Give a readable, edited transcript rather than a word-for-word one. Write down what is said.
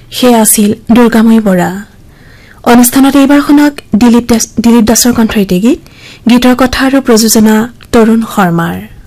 সে আছিল দুৰ্গাময়ী বৰা। অনুষ্ঠানত এইবাৰ শুনক দিলীপ দাসৰ কণ্ঠৰে গীত, গীতৰ কথা আৰু প্ৰযোজনা তৰুণ শৰ্মাৰ।